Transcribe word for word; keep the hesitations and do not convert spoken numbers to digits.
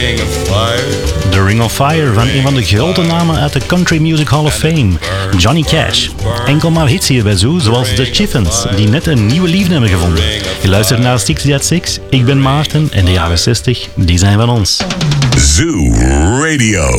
The Ring of Fire van een van de grote namen uit de Country Music Hall of Fame, Johnny Cash. Enkel maar hits hierbij zo, zoals The Chiffons, die net een nieuwe liefde hebben gevonden. Je luistert naar zestig at zes, ik ben Maarten en de jaren zestig, die zijn van ons. Zoo Radio.